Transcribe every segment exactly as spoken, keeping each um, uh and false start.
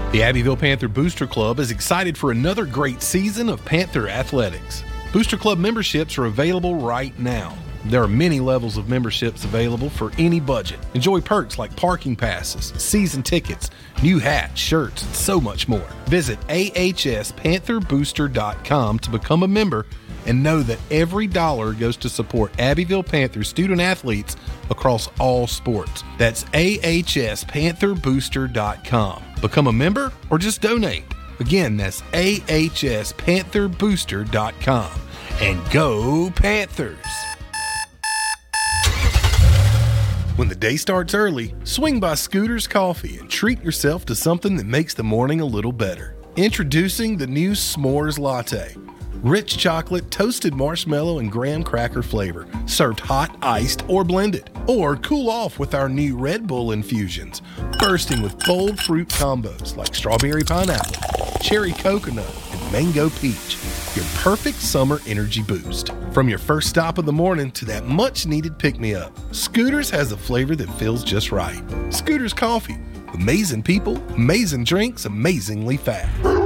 The Abbeville Panther Booster Club is excited for another great season of Panther athletics. Booster Club memberships are available right now. There are many levels of memberships available for any budget. Enjoy perks like parking passes, season tickets, new hats, shirts, and so much more. Visit A H S panther booster dot com to become a member and know that every dollar goes to support Abbeville Panther student athletes across all sports. That's A H S panther booster dot com. Become a member or just donate. Again, that's A H S panther booster dot com. And go Panthers! When the day starts early, swing by Scooter's Coffee and treat yourself to something that makes the morning a little better. Introducing the new S'mores Latte. Rich chocolate, toasted marshmallow, and graham cracker flavor, served hot, iced, or blended. Or cool off with our new Red Bull infusions, bursting with bold fruit combos like strawberry pineapple, cherry coconut, and mango peach. Your perfect summer energy boost. From your first stop of the morning to that much-needed pick-me-up, Scooters has a flavor that feels just right. Scooters Coffee. Amazing people, amazing drinks, amazingly fast.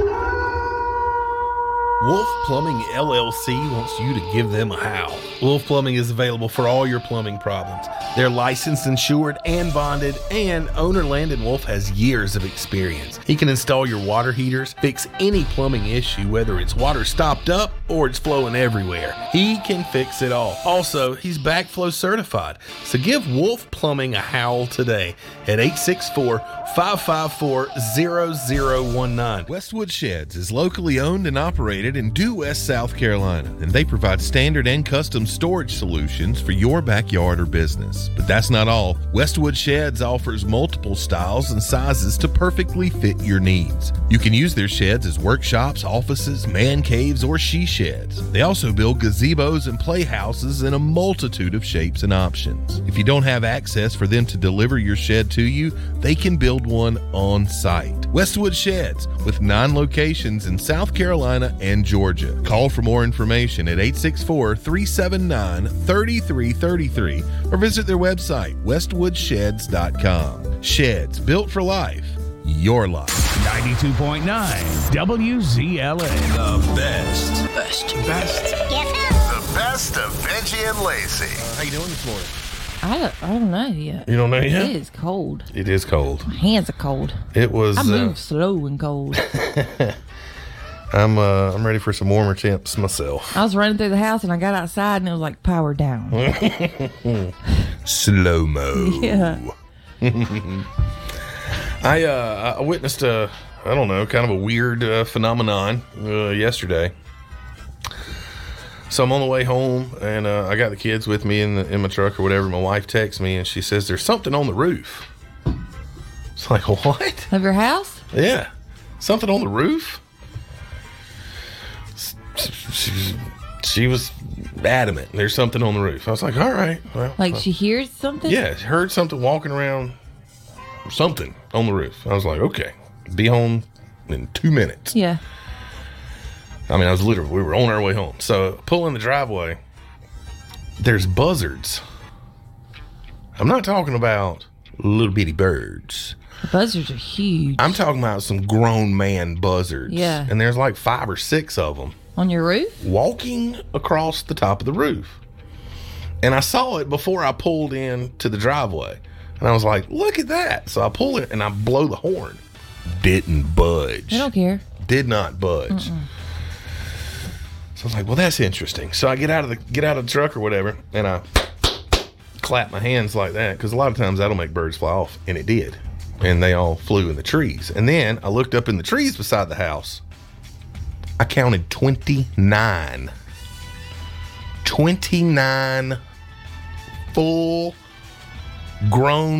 Wolf Plumbing L L C wants you to give them a howl. Wolf Plumbing is available for all your plumbing problems. They're licensed, insured, and bonded, and owner Landon Wolf has years of experience. He can install your water heaters, fix any plumbing issue, whether it's water stopped up or it's flowing everywhere. He can fix it all. Also, he's backflow certified. So give Wolf Plumbing a howl today at eight six four, five five four, zero zero one nine. Westwood Sheds is locally owned and operated in Due West, South Carolina, and they provide standard and custom storage solutions for your backyard or business. But that's not all. Westwood Sheds offers multiple styles and sizes to perfectly fit your needs. You can use their sheds as workshops, offices, man caves, or she sheds. They also build gazebos and playhouses in a multitude of shapes and options. If you don't have access for them to deliver your shed to you, they can build one on site. Westwood Sheds, with nine locations in South Carolina and Georgia. Call for more information at eight six four, three seven nine, three three three three or visit their website, westwood sheds dot com. Sheds, built for life. Your life. ninety-two point nine W Z L A. The best. Best. Best. Yes. The best of Benji and Lacey. Uh, how you doing this morning? I don't, I don't know yet. You don't know yet? It is cold. It is cold. My hands are cold. It was. I move uh, slow and cold. I'm uh, I'm ready for some warmer temps myself. I was running through the house and I got outside and it was like power down. Slow mo. Yeah. I uh, I witnessed a I don't know kind of a weird uh, phenomenon uh, yesterday. So I'm on the way home and uh, I got the kids with me in the, in my truck or whatever. My wife texts me and she says there's something on the roof. It's like, what? Of your house? Yeah, something on the roof. She, she was adamant. There's something on the roof. I was like, all right. Well, Like uh, she hears something? yeah, heard something walking around, something on the roof. I was like, okay, be home in two minutes. Yeah. I mean, I was literally, we were on our way home. So pull in the driveway. There's buzzards. I'm not talking about little bitty birds. The buzzards are huge. I'm talking about some grown man buzzards. Yeah. And there's like five or six of them. On your roof? Walking across the top of the roof. And I saw it before I pulled in to the driveway. And I was like, look at that. So I pull it and I blow the horn. Didn't budge. I don't care. Did not budge. Mm-mm. So I was like, well, that's interesting. So I get out of the get out of the truck or whatever, and I clap my hands like that, because a lot of times that'll make birds fly off. And it did. And they all flew in the trees. And then I looked up in the trees beside the house. I counted twenty-nine. twenty-nine full grown